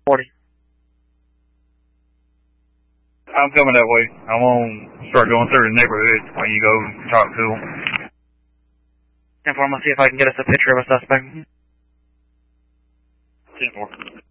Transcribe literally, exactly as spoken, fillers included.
forty. I'm coming that way. I'm gonna start going through the neighborhood when you go and talk to them. ten four, I'm gonna see if I can get us a picture of a suspect. ten four.